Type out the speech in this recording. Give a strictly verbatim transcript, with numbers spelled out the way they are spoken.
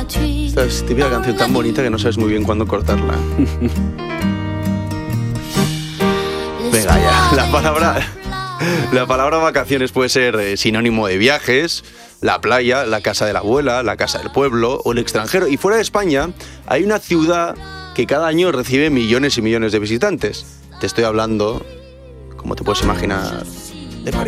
Esta es típica canción tan bonita que no sabes muy bien cuándo cortarla. Venga ya, la palabra, la palabra vacaciones puede ser eh, sinónimo de viajes, la playa, la casa de la abuela, la casa del pueblo o el extranjero. Y fuera de España hay una ciudad que cada año recibe millones y millones de visitantes. Te estoy hablando, como te puedes imaginar,